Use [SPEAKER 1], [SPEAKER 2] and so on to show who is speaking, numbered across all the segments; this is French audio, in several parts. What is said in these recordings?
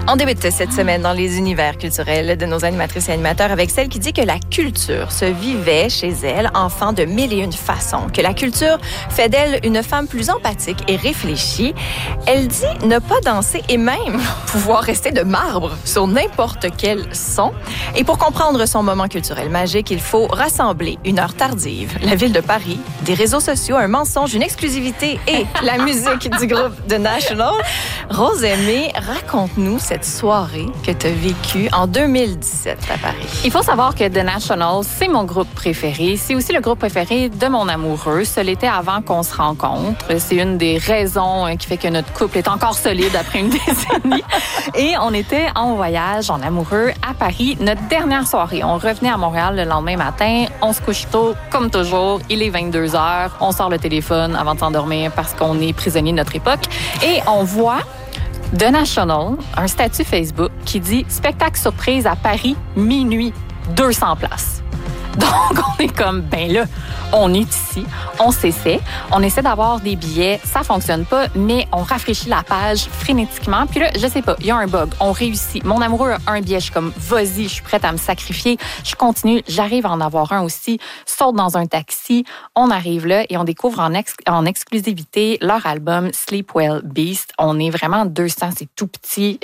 [SPEAKER 1] On débute cette semaine dans les univers culturels de nos animatrices et animateurs avec celle qui dit que la culture se vivait chez elle, enfant de mille et une façons, que la culture fait d'elle une femme plus empathique et réfléchie. Elle dit ne pas danser et même pouvoir rester de marbre sur n'importe quel son. Et pour comprendre son moment culturel magique, il faut rassembler une heure tardive, la ville de Paris, des réseaux sociaux, un mensonge, une exclusivité et la musique du groupe The National. Rose-Aimée, raconte-nous cette soirée que tu as vécue en 2017 à Paris.
[SPEAKER 2] Il faut savoir que The National, c'est mon groupe préféré. C'est aussi le groupe préféré de mon amoureux. Ce l'était avant qu'on se rencontre. C'est une des raisons qui fait que notre couple est encore solide après une décennie. Et on était en voyage, en amoureux, à Paris. Notre dernière soirée, on revenait à Montréal le lendemain matin. On se couche tôt, comme toujours. Il est 22h. On sort le téléphone avant de s'endormir parce qu'on est prisonnier de notre époque. Et on voit The National, un statut Facebook qui dit « Spectacle surprise à Paris, minuit, 200 places ». Donc, on est comme, ben là, on est ici, on s'essaie, on essaie d'avoir des billets, ça fonctionne pas, mais on rafraîchit la page frénétiquement. Puis là, je sais pas, il y a un bug, on réussit. Mon amoureux a un billet, je suis comme, vas-y, je suis prête à me sacrifier. Je continue, j'arrive à en avoir un aussi, saute dans un taxi, on arrive là et on découvre en exclusivité leur album Sleep Well Beast. On est vraiment 200, c'est tout petit,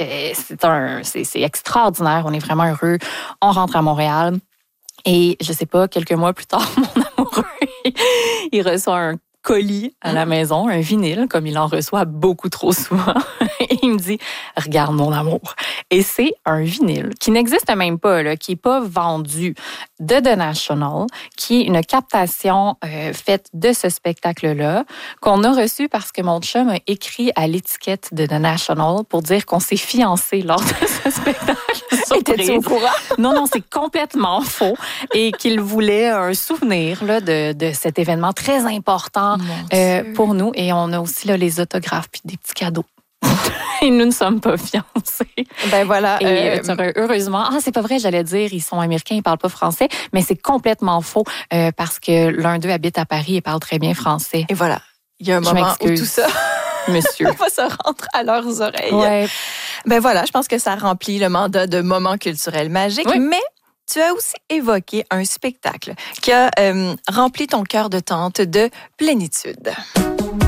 [SPEAKER 2] c'est extraordinaire, on est vraiment heureux. On rentre à Montréal. Et je sais pas, quelques mois plus tard, mon amoureux, il reçoit un colis à la maison, un vinyle, comme il en reçoit beaucoup trop souvent. Et il me dit, regarde mon amour. Et c'est un vinyle qui n'existe même pas, là, qui est pas vendu, de The National, qui est une captation faite de ce spectacle-là, qu'on a reçu parce que mon chum a écrit à l'étiquette de The National pour dire qu'on s'est fiancés lors de ce spectacle.
[SPEAKER 1] Étais-tu au courant?
[SPEAKER 2] Non, c'est complètement faux. Et qu'il voulait un souvenir là, de cet événement très important pour nous. Et on a aussi là, les autographes puis des petits cadeaux. Et nous ne sommes pas fiancés.
[SPEAKER 1] Ben voilà.
[SPEAKER 2] Et heureusement, c'est pas vrai, j'allais dire, ils sont américains, ils parlent pas français, mais c'est complètement faux parce que l'un d'eux habite à Paris et parle très bien français.
[SPEAKER 1] Et voilà, il y a un moment où tout ça...
[SPEAKER 2] Monsieur.
[SPEAKER 1] va se rentrer à leurs oreilles.
[SPEAKER 2] Ouais.
[SPEAKER 1] Ben voilà, je pense que ça remplit le mandat de moment culturel magique,
[SPEAKER 2] oui.
[SPEAKER 1] Mais tu as aussi évoqué un spectacle qui a rempli ton cœur de tante de plénitude.